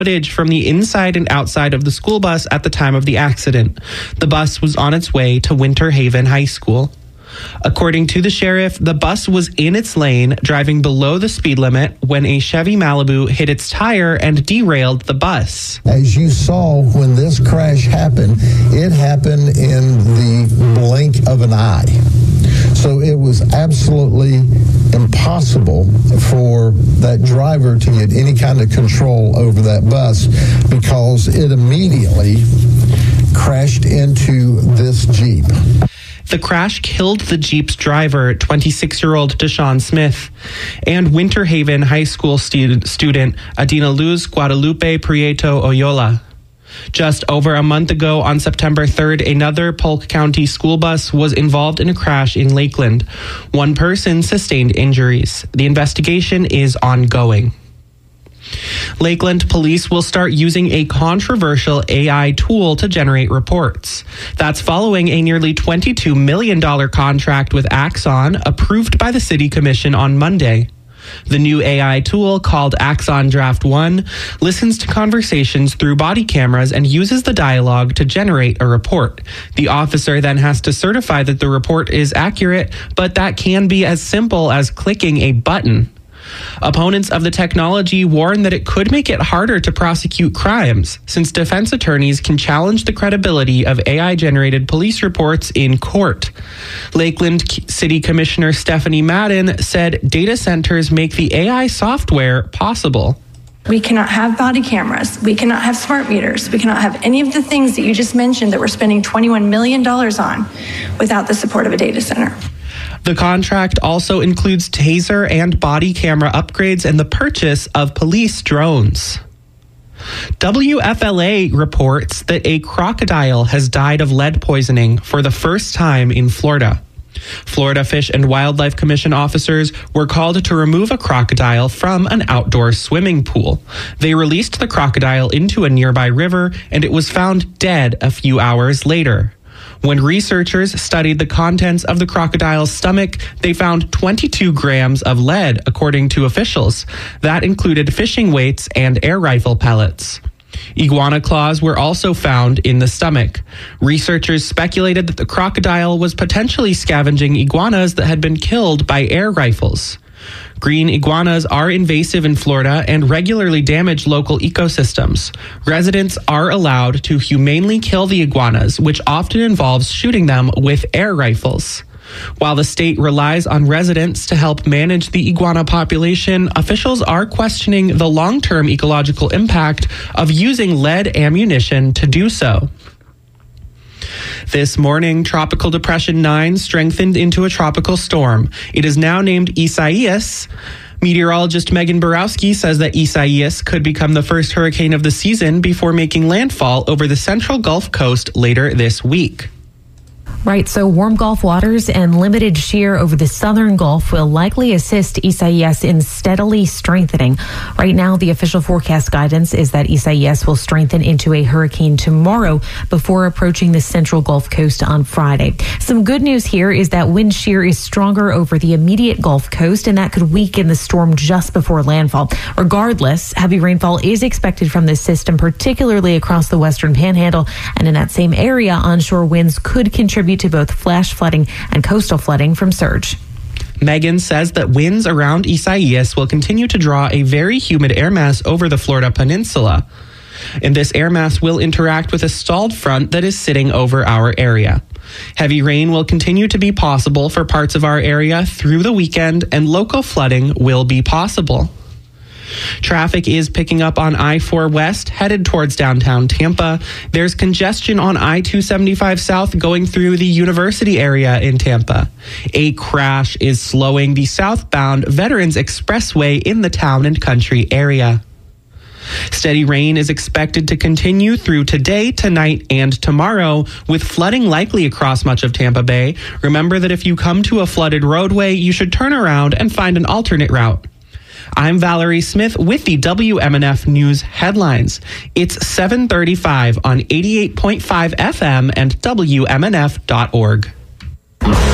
footage from the inside and outside of the school bus at the time of the accident. The bus was on its way to Winter Haven High School. According to the sheriff, the bus was in its lane, driving below the speed limit when a Chevy Malibu hit its tire and derailed the bus. As you saw when this crash happened, it happened in the blink of an eye. So it was absolutely impossible for that driver to get any kind of control over that bus because it immediately crashed into this Jeep. The crash killed the Jeep's driver, 26-year-old Deshaun Smith, and Winter Haven High School student Adina Luz Guadalupe Prieto Oyola. Just over a month ago, on September 3rd, another Polk County school bus was involved in a crash in Lakeland. One person sustained injuries. The investigation is ongoing. Lakeland police will start using a controversial AI tool to generate reports. That's following a nearly $22 million contract with Axon approved by the City Commission on Monday. The new AI tool, called Axon Draft 1, listens to conversations through body cameras and uses the dialogue to generate a report. The officer then has to certify that the report is accurate, but that can be as simple as clicking a button. Opponents of the technology warn that it could make it harder to prosecute crimes, since defense attorneys can challenge the credibility of AI-generated police reports in court. Lakeland City Commissioner Stephanie Madden said data centers make the AI software possible. We cannot have body cameras. We cannot have smart meters. We cannot have any of the things that you just mentioned that we're spending $21 million on without the support of a data center. The contract also includes taser and body camera upgrades and the purchase of police drones. WFLA reports that a crocodile has died of lead poisoning for the first time in Florida. Florida Fish and Wildlife Commission officers were called to remove a crocodile from an outdoor swimming pool. They released the crocodile into a nearby river, and it was found dead a few hours later. When researchers studied the contents of the crocodile's stomach, they found 22 grams of lead, according to officials. That included fishing weights and air rifle pellets. Iguana claws were also found in the stomach. Researchers speculated that the crocodile was potentially scavenging iguanas that had been killed by air rifles. Green iguanas are invasive in Florida and regularly damage local ecosystems. Residents are allowed to humanely kill the iguanas, which often involves shooting them with air rifles. While the state relies on residents to help manage the iguana population, officials are questioning the long-term ecological impact of using lead ammunition to do so. This morning, Tropical Depression 9 strengthened into a tropical storm. It is now named Isaias. Meteorologist Megan Borowski says that Isaias could become the first hurricane of the season before making landfall over the central Gulf Coast later this week. Right, so warm Gulf waters and limited shear over the southern Gulf will likely assist Isaias in steadily strengthening. Right now, the official forecast guidance is that Isaias will strengthen into a hurricane tomorrow before approaching the central Gulf Coast on Friday. Some good news here is that wind shear is stronger over the immediate Gulf Coast, and that could weaken the storm just before landfall. Regardless, heavy rainfall is expected from this system, particularly across the western panhandle, and in that same area, onshore winds could contribute to both flash flooding and coastal flooding from surge. Megan says that winds around Isaias will continue to draw a very humid air mass over the Florida peninsula. And this air mass will interact with a stalled front that is sitting over our area. Heavy rain will continue to be possible for parts of our area through the weekend, and local flooding will be possible. Traffic is picking up on I-4 West headed towards downtown Tampa. There's congestion on I-275 South going through the University area in Tampa. A crash is slowing the southbound Veterans Expressway in the town and country area. Steady rain is expected to continue through today, tonight, and tomorrow, with flooding likely across much of Tampa Bay. Remember that if you come to a flooded roadway, you should turn around and find an alternate route. I'm Valerie Smith with the WMNF News headlines. It's 7:35 on 88.5 FM and WMNF.org.